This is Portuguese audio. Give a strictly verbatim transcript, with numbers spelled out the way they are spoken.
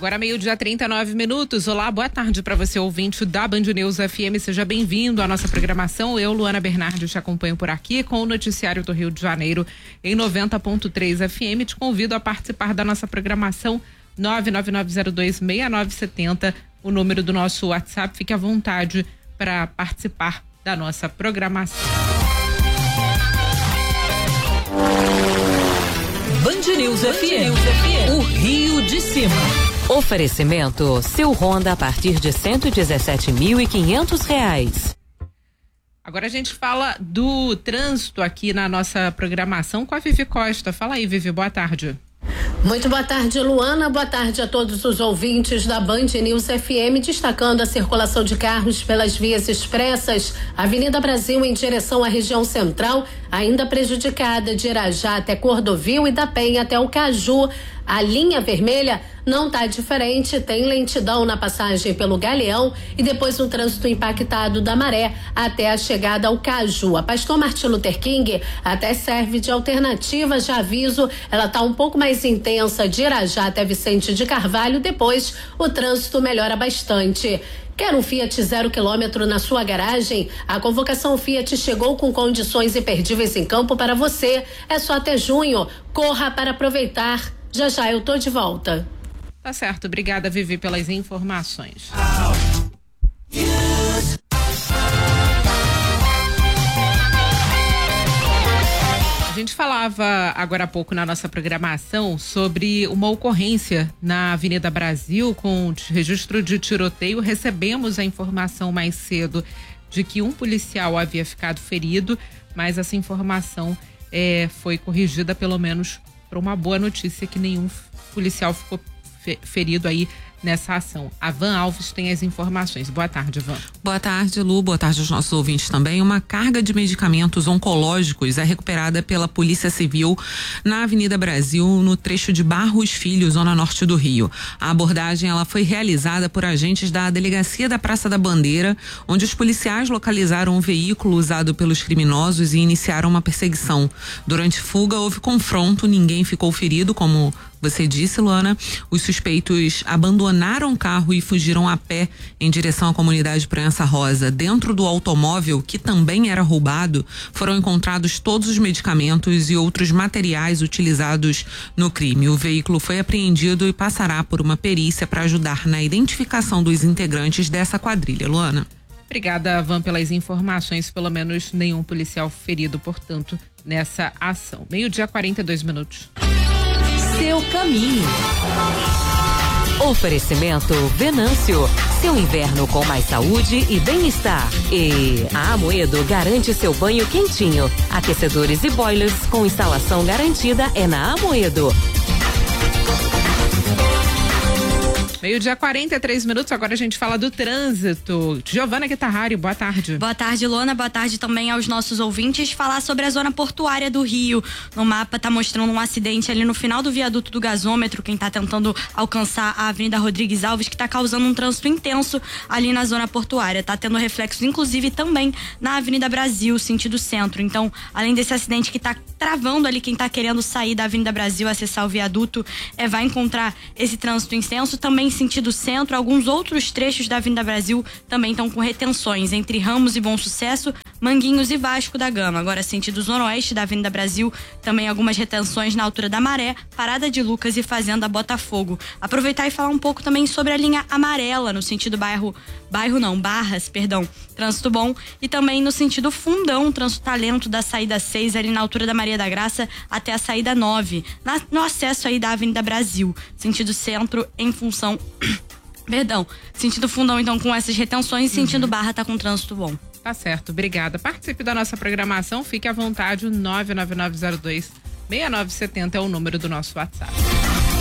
Agora meio-dia, trinta e nove minutos. Olá, boa tarde para você, ouvinte da Band News F M. Seja bem-vindo à nossa programação. Eu, Luana Bernardi, te acompanho por aqui com o noticiário do Rio de Janeiro em noventa ponto três F M. Te convido a participar da nossa programação nove nove nove zero dois seis nove sete zero, o número do nosso WhatsApp. Fique à vontade para participar da nossa programação. Band News F M, o Rio de Cima. Oferecimento, seu Honda a partir de cento e dezessete mil e quinhentos reais. Agora a gente fala do trânsito aqui na nossa programação com a Vivi Costa. Fala aí, Vivi, boa tarde. Muito boa tarde, Luana. Boa tarde a todos os ouvintes da Band News F M, destacando a circulação de carros pelas vias expressas. Avenida Brasil em direção à região central, ainda prejudicada, de Irajá até Cordovil e da Penha até o Caju. A linha vermelha não está diferente, tem lentidão na passagem pelo Galeão e depois um trânsito impactado da Maré até a chegada ao Caju. A Pastor Martin Luther King até serve de alternativa, já aviso, ela está um pouco mais intensa de Irajá até Vicente de Carvalho, depois o trânsito melhora bastante. Quer um Fiat zero quilômetro na sua garagem? A convocação Fiat chegou com condições imperdíveis em campo para você. É só até junho. Corra para aproveitar. Já já eu tô de volta. Tá certo, obrigada, Vivi, pelas informações. A gente falava agora há pouco na nossa programação sobre uma ocorrência na Avenida Brasil com registro de tiroteio. Recebemos a informação mais cedo de que um policial havia ficado ferido, mas essa informação é, foi corrigida, pelo menos para uma boa notícia, que nenhum policial ficou ferido aí nessa ação. A Van Alves tem as informações. Boa tarde, Van. Boa tarde, Lu. Boa tarde aos nossos ouvintes também. Uma carga de medicamentos oncológicos é recuperada pela Polícia Civil na Avenida Brasil, no trecho de Barros Filho, zona norte do Rio. A abordagem ela foi realizada por agentes da Delegacia da Praça da Bandeira, onde os policiais localizaram um veículo usado pelos criminosos e iniciaram uma perseguição. Durante fuga houve confronto, ninguém ficou ferido, como você disse, Luana. Os suspeitos abandonaram o carro e fugiram a pé em direção à comunidade Proença Rosa. Dentro do automóvel, que também era roubado, foram encontrados todos os medicamentos e outros materiais utilizados no crime. O veículo foi apreendido e passará por uma perícia para ajudar na identificação dos integrantes dessa quadrilha. Luana. Obrigada, Van, pelas informações. Pelo menos nenhum policial ferido, portanto, nessa ação. Meio-dia, quarenta e dois minutos. Seu caminho. Oferecimento Venâncio. Seu inverno com mais saúde e bem-estar. E a Amoedo garante seu banho quentinho. Aquecedores e boilers com instalação garantida é na Amoedo. Meio-dia, quarenta e três minutos, agora a gente fala do trânsito. Giovana Guitarrari, boa tarde. Boa tarde, Luana, boa tarde também aos nossos ouvintes. Falar sobre a zona portuária do Rio. No mapa tá mostrando um acidente ali no final do viaduto do gasômetro, quem tá tentando alcançar a Avenida Rodrigues Alves, que tá causando um trânsito intenso ali na zona portuária. Tá tendo reflexos, inclusive, também na Avenida Brasil, sentido centro. Então, além desse acidente que tá travando ali quem tá querendo sair da Avenida Brasil, acessar o viaduto, é, vai encontrar esse trânsito intenso. Também sentido centro, alguns outros trechos da Avenida Brasil também estão com retenções entre Ramos e Bom Sucesso, Manguinhos e Vasco da Gama. Agora, sentido zona oeste da Avenida Brasil, também algumas retenções na altura da Maré, Parada de Lucas e Fazenda Botafogo. Aproveitar e falar um pouco também sobre a linha amarela, no sentido bairro, bairro não, Barras, perdão, trânsito bom, e também no sentido Fundão, trânsito talento da saída seis, ali na altura da Maria da Graça até a saída nove, na, no acesso aí da Avenida Brasil, sentido centro em função perdão, sentido Fundão então com essas retenções, e sentido uhum. Barra tá com trânsito bom. Tá certo, obrigada. Participe da nossa programação, fique à vontade, o nove nove nove zero dois seis nove sete zero é o número do nosso WhatsApp.